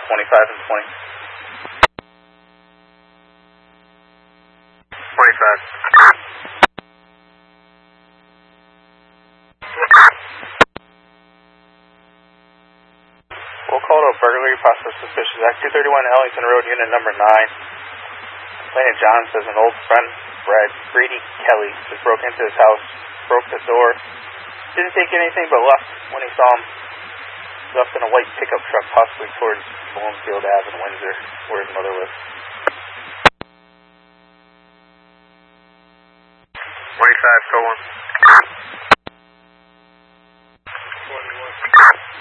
25 and 20. 25. We'll call to a burglary process suspicious. Act 231 Ellington Road, unit number 9. Complainant John says an old friend, Brady Kelly, just broke into his house, broke the door, didn't take anything but left when he saw him. Left in a white pickup truck, possibly towards Bloomfield Ave in Windsor, where his mother lives.